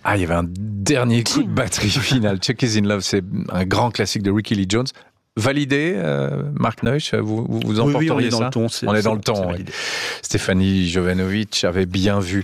Ah, il y avait un dernier coup de batterie final. Chuck is in Love, c'est un grand classique de Ricky Lee Jones. Validé, Mark Neusch, vous emporteriez ça? Oui, on est dans le ton. On est dans le ton. Ouais. Stéphanie Jovanovic avait bien vu.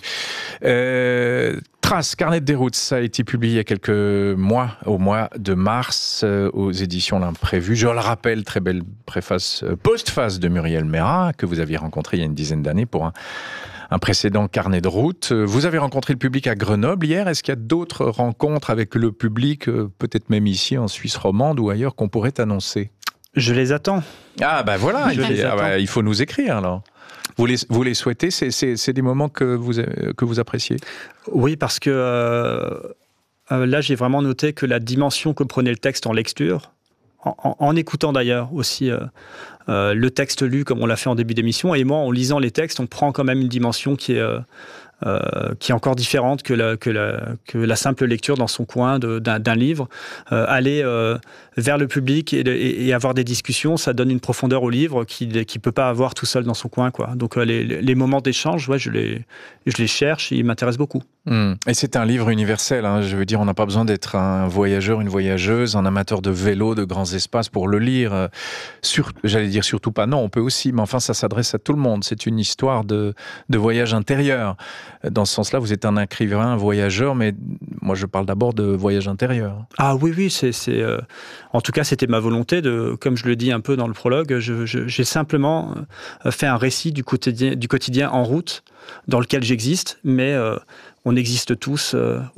Trace, Carnet de déroute, ça a été publié il y a quelques mois, au mois de mars, aux éditions L'Imprévu. Je le rappelle, très belle préface, postface de Muriel Mérat, que vous aviez rencontré il y a une dizaine d'années pour un précédent carnet de route. Vous avez rencontré le public à Grenoble hier. Est-ce qu'il y a d'autres rencontres avec le public, peut-être même ici en Suisse romande ou ailleurs, qu'on pourrait annoncer? Je les attends. Ah ben voilà, il faut nous écrire alors. Vous les souhaitez? C'est des moments que vous appréciez? Oui, parce que là, j'ai vraiment noté que la dimension que prenait le texte en lecture, en écoutant d'ailleurs aussi le texte lu comme on l'a fait en début d'émission, et moi en lisant les textes, on prend quand même une dimension qui est encore différente que la simple lecture dans son coin d'un livre. Aller vers le public et avoir des discussions, ça donne une profondeur au livre qu'il peut pas avoir tout seul dans son coin, quoi. Donc les moments d'échange, ouais, je les cherche et ils m'intéressent beaucoup. Et c'est un livre universel, hein. Je veux dire, on n'a pas besoin d'être un voyageur, une voyageuse, un amateur de vélo, de grands espaces pour le lire. J'allais dire surtout pas, non, on peut aussi, mais enfin ça s'adresse à tout le monde. C'est une histoire de voyage intérieur. Dans ce sens-là, vous êtes un écrivain, un voyageur, mais moi je parle d'abord de voyage intérieur. Ah oui, en tout cas c'était ma volonté, comme je le dis un peu dans le prologue, j'ai simplement fait un récit du quotidien en route, dans lequel j'existe, mais on existe tous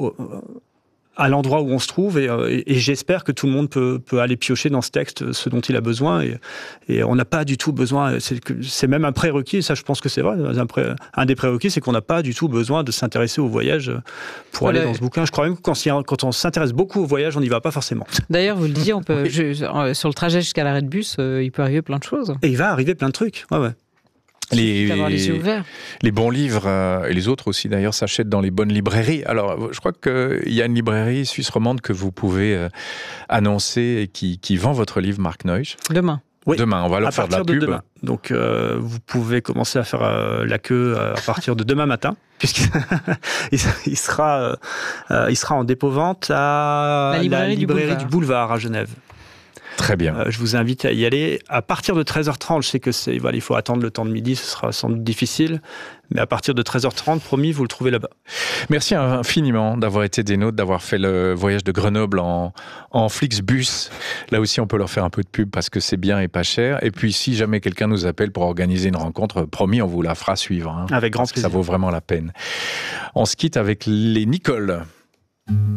à l'endroit où on se trouve, et j'espère que tout le monde peut aller piocher dans ce texte ce dont il a besoin, et on n'a pas du tout besoin, c'est même un prérequis, ça je pense que c'est vrai, un des prérequis, c'est qu'on n'a pas du tout besoin de s'intéresser au voyage pour aller dans ce bouquin. Je crois même que quand on s'intéresse beaucoup au voyage, on n'y va pas forcément. D'ailleurs, vous le disiez, sur le trajet jusqu'à l'arrêt de bus, il peut arriver plein de choses. Et il va arriver plein de trucs, ouais. D'avoir les yeux ouverts. Les bons livres, et les autres aussi d'ailleurs, s'achètent dans les bonnes librairies. Alors, je crois qu'il y a une librairie suisse romande que vous pouvez annoncer et qui vend votre livre, Mark Neusch. Demain. Oui, demain, on va leur faire de la pub. Demain. Donc, vous pouvez commencer à faire la queue à partir de demain matin, puisqu'il sera en dépôt-vente à la librairie du Boulevard à Genève. Très bien. Je vous invite à y aller à partir de 13h30. Je sais que il faut attendre le temps de midi, ce sera sans doute difficile, mais à partir de 13h30, promis, vous le trouvez là-bas. Merci infiniment d'avoir été des nôtres, d'avoir fait le voyage de Grenoble en Flixbus. Là aussi, on peut leur faire un peu de pub parce que c'est bien et pas cher. Et puis, si jamais quelqu'un nous appelle pour organiser une rencontre, promis, on vous la fera suivre. Hein, avec grand plaisir. Ça vaut vraiment la peine. On se quitte avec les Nicole.